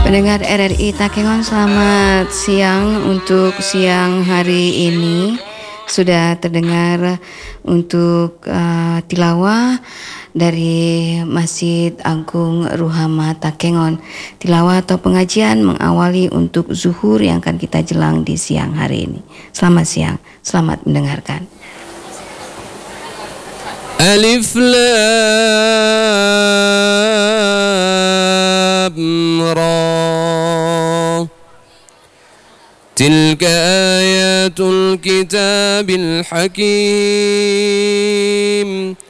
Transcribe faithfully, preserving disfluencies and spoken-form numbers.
Pendengar R R I Takengon, selamat siang. Untuk siang hari ini sudah terdengar untuk uh, tilawah dari Masjid Agung Ruhama Takengon. Tilawah atau pengajian mengawali untuk zuhur yang akan kita jelang di siang hari ini. Selamat siang, selamat mendengarkan. Alif Lam Ra, tilka ayatul kitabil hakim,